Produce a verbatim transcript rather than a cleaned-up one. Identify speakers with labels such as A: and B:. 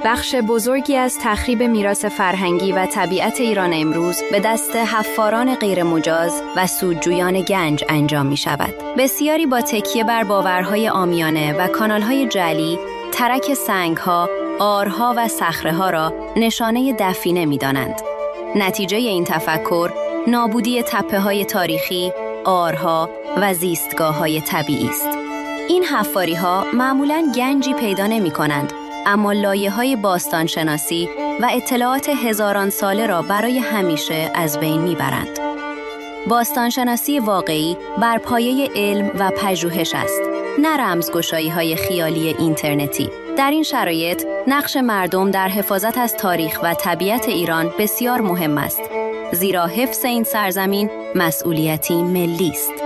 A: بخش بزرگی از تخریب میراث فرهنگی و طبیعت ایران امروز به دست حفاران غیرمجاز و سودجویان گنج انجام می شود. بسیاری با تکیه بر باورهای عامیانه و کانالهای جعلی ترک سنگها، آرها و صخره‌ها را نشانه دفینه می دانند. نتیجه این تفکر نابودی تپه‌های تاریخی، آرها و زیستگاه‌های طبیعی است. این حفاری‌ها معمولاً گنجی پیدا نمی‌کنند، اما لایه‌های باستانشناسی و اطلاعات هزاران ساله را برای همیشه از بین می‌برند. باستانشناسی واقعی بر پایه علم و پژوهش است، نه رمزگشایی‌های خیالی اینترنتی. در این شرایط، نقش مردم در حفاظت از تاریخ و طبیعت ایران بسیار مهم است، زیرا حفظ این سرزمین مسئولیتی ملی است.